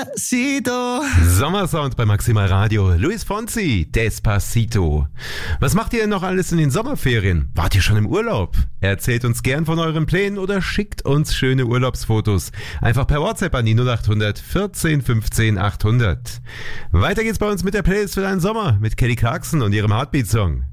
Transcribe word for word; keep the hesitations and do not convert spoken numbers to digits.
Despacito. Sommersound bei Maximal Radio. Luis Fonsi, Despacito. Was macht ihr denn noch alles in den Sommerferien? Wart ihr schon im Urlaub? Erzählt uns gern von euren Plänen oder schickt uns schöne Urlaubsfotos. Einfach per WhatsApp an die null acht hundert vierzehn fünfzehn achthundert. Weiter geht's bei uns mit der Playlist für deinen Sommer mit Kelly Clarkson und ihrem Heartbeat-Song.